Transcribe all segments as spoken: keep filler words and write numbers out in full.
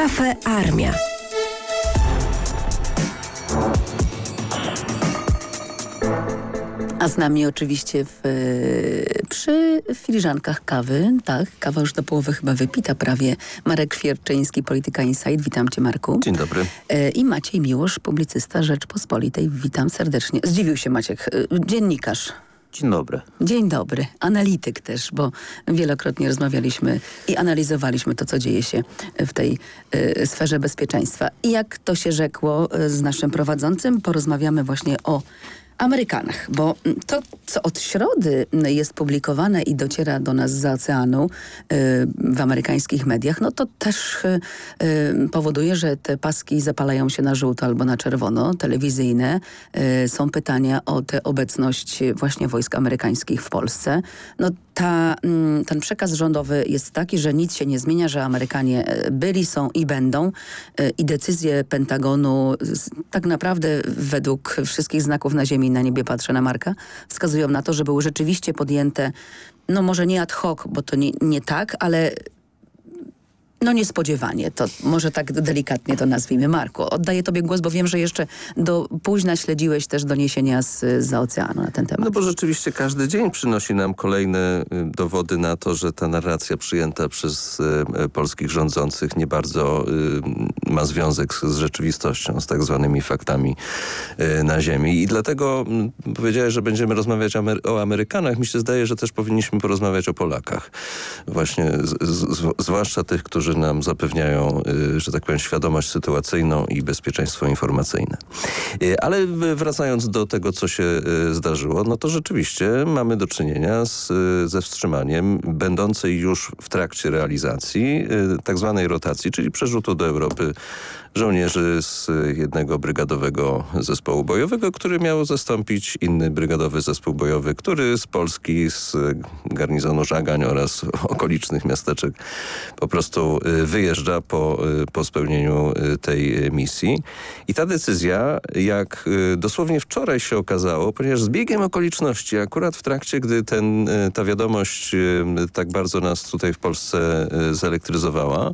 Cafe Armia. A z nami oczywiście w, przy filiżankach kawy, tak, kawa już do połowy chyba wypita prawie, Marek Kwierczyński, Polityka Insight. Witam cię, Marku. Dzień dobry. I Maciej Miłosz, publicysta Rzeczpospolitej. Witam serdecznie. Zdziwił się Maciek, dziennikarz. Dzień dobry. Dzień dobry. Analityk też, bo wielokrotnie rozmawialiśmy i analizowaliśmy to, co dzieje się w tej y, sferze bezpieczeństwa. I jak to się rzekło y, z naszym prowadzącym, porozmawiamy właśnie o Amerykanach, bo to, co od środy jest publikowane i dociera do nas z oceanu y, w amerykańskich mediach, no to też y, y, powoduje, że te paski zapalają się na żółto albo na czerwono, telewizyjne. Y, są pytania o tę obecność właśnie wojsk amerykańskich w Polsce. No ta, y, ten przekaz rządowy jest taki, że nic się nie zmienia, że Amerykanie byli, są i będą. Y, I decyzje Pentagonu z, tak naprawdę według wszystkich znaków na ziemi, na niebie patrzę na Marka, wskazują na to, że były rzeczywiście podjęte, no może nie ad hoc, bo to nie, nie tak, ale no niespodziewanie. To może tak delikatnie to nazwijmy. Marku, oddaję tobie głos, bo wiem, że jeszcze do późna śledziłeś też doniesienia z, z oceanu na ten temat. No bo rzeczywiście każdy dzień przynosi nam kolejne dowody na to, że ta narracja przyjęta przez y, polskich rządzących nie bardzo y, ma związek z, z rzeczywistością, z tak zwanymi faktami y, na ziemi. I dlatego y, powiedziałeś, że będziemy rozmawiać Amery o Amerykanach. Mi się zdaje, że też powinniśmy porozmawiać o Polakach. Właśnie z, z, zwłaszcza tych, którzy nam zapewniają, że tak powiem, świadomość sytuacyjną i bezpieczeństwo informacyjne. Ale wracając do tego, co się zdarzyło, no to rzeczywiście mamy do czynienia z, ze wstrzymaniem będącej już w trakcie realizacji tak zwanej rotacji, czyli przerzutu do Europy żołnierzy z jednego brygadowego zespołu bojowego, który miał zastąpić inny brygadowy zespół bojowy, który z Polski, z garnizonu Żagań oraz okolicznych miasteczek po prostu wyjeżdża po, po spełnieniu tej misji. I ta decyzja, jak dosłownie wczoraj się okazało, ponieważ z biegiem okoliczności, akurat w trakcie, gdy ten, ta wiadomość tak bardzo nas tutaj w Polsce zelektryzowała,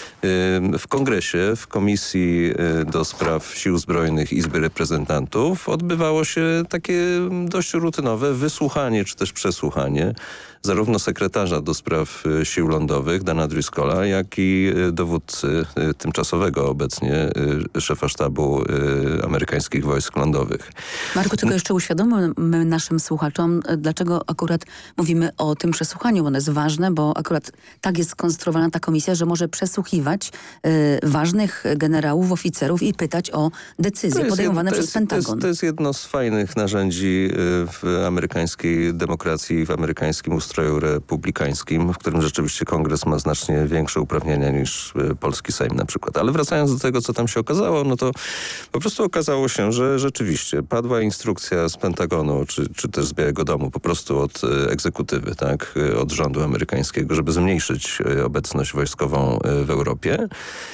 w Kongresie, w Komisji do Spraw Sił Zbrojnych Izby Reprezentantów odbywało się takie dość rutynowe wysłuchanie, czy też przesłuchanie zarówno sekretarza do spraw sił lądowych, Dana Driscolla, jak i dowódcy tymczasowego obecnie szefa sztabu amerykańskich wojsk lądowych. Marku, tylko jeszcze uświadommy naszym słuchaczom, dlaczego akurat mówimy o tym przesłuchaniu. Ono jest ważne, bo akurat tak jest skonstruowana ta komisja, że może przesłuchiwać y, ważnych generałów, oficerów i pytać o decyzje podejmowane jed, przez jest, Pentagon. To jest, to jest jedno z fajnych narzędzi w amerykańskiej demokracji, w amerykańskim ustroju republikańskim, w którym rzeczywiście Kongres ma znacznie większe uprawnienia niż polski Sejm na przykład. Ale wracając do tego, co tam się okazało, no to po prostu okazało się, że rzeczywiście padła instrukcja z Pentagonu, czy, czy też z Białego Domu, po prostu od egzekutywy, tak, od rządu amerykańskiego, żeby zmniejszyć obecność wojskową w Europie.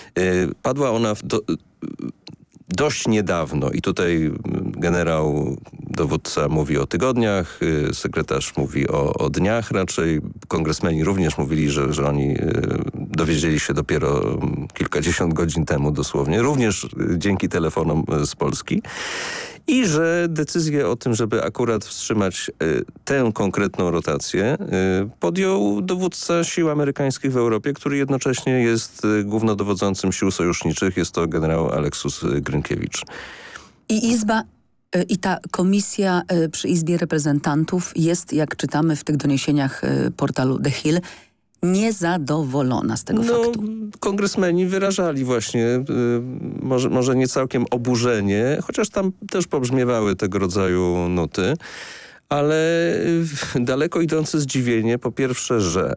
Padła ona w do, dość niedawno i tutaj generał, dowódca mówi o tygodniach, sekretarz mówi o, o dniach raczej. Kongresmeni również mówili, że, że oni dowiedzieli się dopiero kilkadziesiąt godzin temu dosłownie, również dzięki telefonom z Polski. I że decyzję o tym, żeby akurat wstrzymać y, tę konkretną rotację, y, podjął dowódca sił amerykańskich w Europie, który jednocześnie jest y, głównodowodzącym sił sojuszniczych. Jest to generał Aleksus Grynkiewicz. I Izba y, i ta komisja y, przy Izbie Reprezentantów jest, jak czytamy w tych doniesieniach y, portalu The Hill, niezadowolona z tego no, faktu. Kongresmeni wyrażali właśnie y, może, może nie całkiem oburzenie, chociaż tam też pobrzmiewały tego rodzaju nuty, ale y, daleko idące zdziwienie po pierwsze, że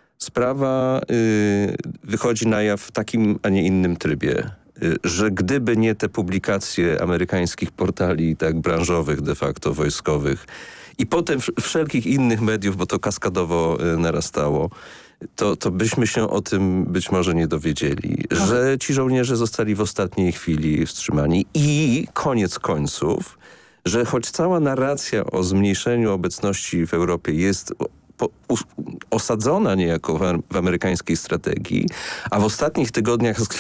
sprawa y, wychodzi na jaw w takim, a nie innym trybie. Że gdyby nie te publikacje amerykańskich portali tak branżowych, de facto wojskowych i potem wszelkich innych mediów, bo to kaskadowo y, narastało, to, to byśmy się o tym być może nie dowiedzieli. No. Że ci żołnierze zostali w ostatniej chwili wstrzymani i koniec końców, że choć cała narracja o zmniejszeniu obecności w Europie jest po, us, osadzona niejako w, w amerykańskiej strategii, a w ostatnich tygodniach